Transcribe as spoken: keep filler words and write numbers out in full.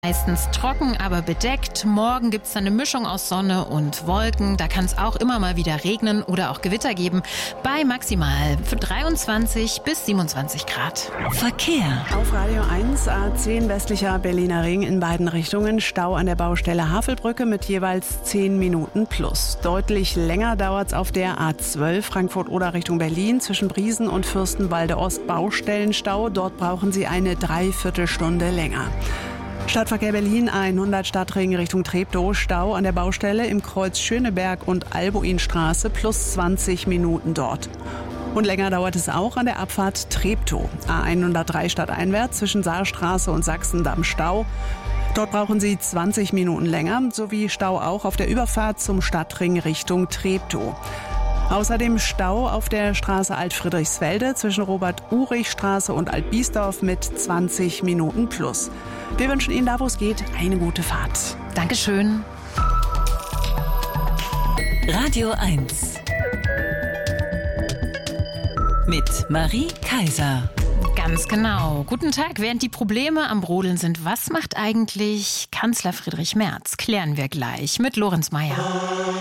Meistens trocken, aber bedeckt. Morgen gibt es eine Mischung aus Sonne und Wolken. Da kann es auch immer mal wieder regnen oder auch Gewitter geben. Bei maximal dreiundzwanzig bis siebenundzwanzig Grad. Verkehr. Auf Radio eins, A zehn westlicher Berliner Ring in beiden Richtungen. Stau an der Baustelle Havelbrücke mit jeweils zehn Minuten plus. Deutlich länger dauert es auf der A zwölf Frankfurt-Oder Richtung Berlin zwischen Briesen und Fürstenwalde Ost. Baustellenstau. Dort brauchen Sie eine Dreiviertelstunde länger. Stadtverkehr Berlin hundert Stadtring Richtung Treptow. Stau an der Baustelle im Kreuz Schöneberg und Albuinstraße plus zwanzig Minuten dort. Und länger dauert es auch an der Abfahrt Treptow. A hundertdrei stadteinwärts zwischen Saarstraße und Sachsendamm Stau. Dort brauchen Sie zwanzig Minuten länger, sowie Stau auch auf der Überfahrt zum Stadtring Richtung Treptow. Außerdem Stau auf der Straße Alt-Friedrichsfelde zwischen Robert-Urich-Straße und Alt-Biesdorf mit zwanzig Minuten plus. Wir wünschen Ihnen da, wo es geht, eine gute Fahrt. Dankeschön. Radio eins. Mit Marie Kaiser. Ganz genau. Guten Tag. Während die Probleme am Brodeln sind, was macht eigentlich Kanzler Friedrich Merz? Klären wir gleich mit Lorenz Meyer.